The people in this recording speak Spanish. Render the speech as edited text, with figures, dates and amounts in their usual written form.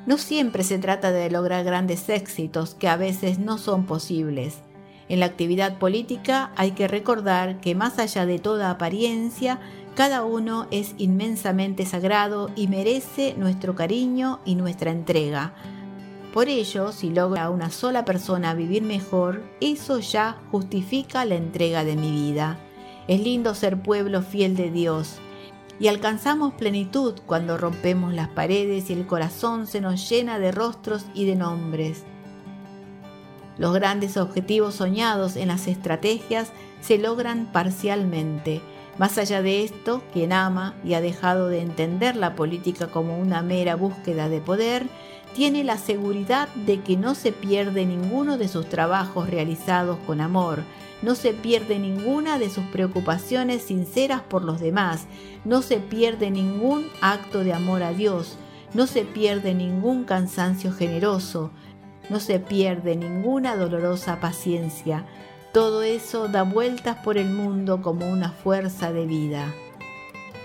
No siempre se trata de lograr grandes éxitos que a veces no son posibles. En la actividad política hay que recordar que más allá de toda apariencia, cada uno es inmensamente sagrado y merece nuestro cariño y nuestra entrega. Por ello, si logra una sola persona vivir mejor, eso ya justifica la entrega de mi vida. Es lindo ser pueblo fiel de Dios. Y alcanzamos plenitud cuando rompemos las paredes y el corazón se nos llena de rostros y de nombres. Los grandes objetivos soñados en las estrategias se logran parcialmente. Más allá de esto, quien ama y ha dejado de entender la política como una mera búsqueda de poder, tiene la seguridad de que no se pierde ninguno de sus trabajos realizados con amor, no se pierde ninguna de sus preocupaciones sinceras por los demás, no se pierde ningún acto de amor a Dios, no se pierde ningún cansancio generoso, no se pierde ninguna dolorosa paciencia. Todo eso da vueltas por el mundo como una fuerza de vida.